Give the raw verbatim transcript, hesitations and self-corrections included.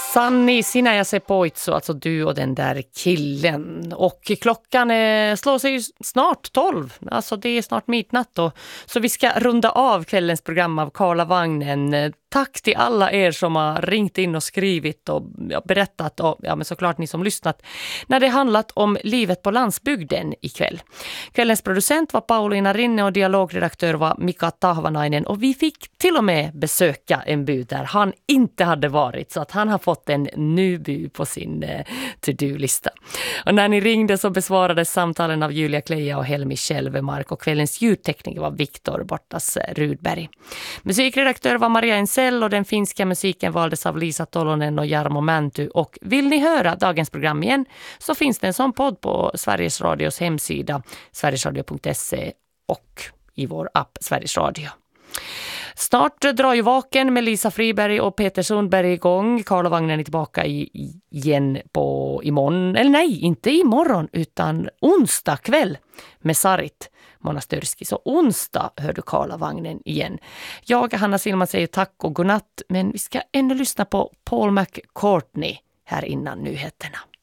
Sanni, sinä ja se poitso, alltså du och den där killen. Och klockan är, slår sig snart tolv, alltså det är snart midnatt då. Så vi ska runda av kvällens program av Karlavagnen. Tack till alla er som har ringt in och skrivit och ja, berättat, och ja, men såklart ni som lyssnat, när det handlat om livet på landsbygden ikväll. Kvällens producent var Paulina Rinne och dialogredaktör var Mika Tahvanainen, och vi fick till och med besöka en by där han inte hade varit, så att han har fått en ny by på sin eh, to-do-lista. Och när ni ringde så besvarades samtalen av Julia Kleja och Helmi Kjellvemark, och kvällens ljudtekniker var Viktor Bortas Rudberg. Musikredaktör var Maria Ensell, och den finska musiken valdes av Lisa Tolonen och Jarmo Mänty. Och vill ni höra dagens program igen så finns det en sån podd på Sveriges Radios hemsida sverigesradio punkt se och i vår app Sveriges Radio. Snart drar ju Vaken med Lisa Friberg och Peter Sundberg igång. Karlavagnen är tillbaka i, igen på imorgon. Eller nej, inte imorgon utan onsdag kväll med Sarit Monastörski. Så onsdag hör du Karlavagnen igen. Jag, Hanna Silman, säger tack och godnatt. Men vi ska ännu lyssna på Paul McCartney här innan nyheterna.